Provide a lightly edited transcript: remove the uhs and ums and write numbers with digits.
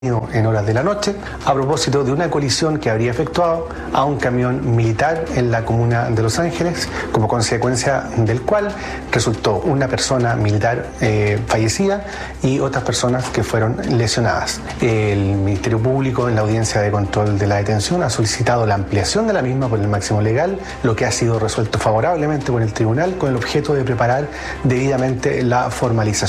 en horas de la noche a propósito de una colisión que habría efectuado a un camión militar en la comuna de Los Ángeles, como consecuencia del cual resultó una persona militar fallecida y otras personas que fueron lesionadas. El Ministerio Público, en la audiencia de control de la detención, ha solicitado la ampliación de la misma por el máximo legal, lo que ha sido resuelto favorablemente por el tribunal con el objeto de preparar debidamente la formalización.